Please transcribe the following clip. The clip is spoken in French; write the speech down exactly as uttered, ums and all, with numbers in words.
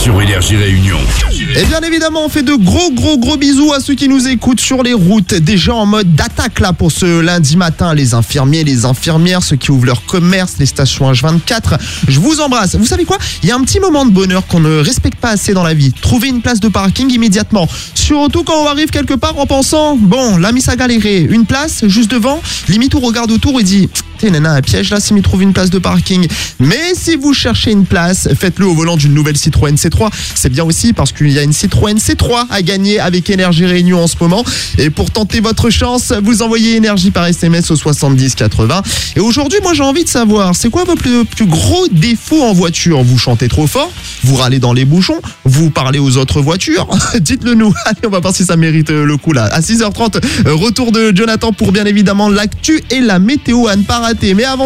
sur Énergie Réunion. Et bien évidemment, on fait de gros gros gros bisous à ceux qui nous écoutent sur les routes, déjà en mode d'attaque là pour ce lundi matin, les infirmiers, les infirmières, ceux qui ouvrent leur commerce, les stations H vingt-quatre. Je vous embrasse. Vous savez quoi ? Il y a un petit moment de bonheur qu'on ne respecte pas assez dans la vie. Trouver une place de parking immédiatement. Surtout quand on arrive quelque part en pensant, bon, l'ami ça galéré, une place juste devant, limite on regarde autour et dit, t'es nana un piège là s'il me trouve une place de parking. Mais si vous cherchez une place, faites-le au volant d'une nouvelle Citroën C trois. C'est bien aussi parce qu'il y a une Citroën C trois à gagner avec Énergie Réunion en ce moment. Et pour tenter votre chance, vous envoyez énergie par S M S au soixante-dix quatre-vingts. Et aujourd'hui, moi j'ai envie de savoir, c'est quoi vos plus, plus gros défauts en voiture ? Vous chantez trop fort ? Vous râlez dans les bouchons ? Vous parlez aux autres voitures ? Dites-le nous. Allez, on va voir si ça mérite le coup là. À six heures trente, retour de Jonathan pour bien évidemment l'actu et la météo à ne pas rater. Mais avant